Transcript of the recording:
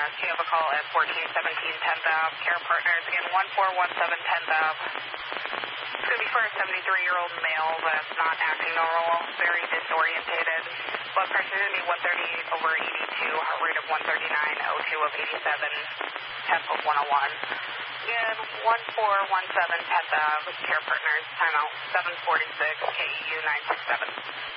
Partners. You have a call at 1417 10th Ave. Care Partners, again, 1417 10th Ave. It's going to be for a 73-year-old male that's not acting normal, very disorientated. Blood pressure is going to be 138 over 82, heart rate of 139, O2 of 87, temp of 101. Again, 1417 10th Ave. Care Partners, timeout 746, KEU 967.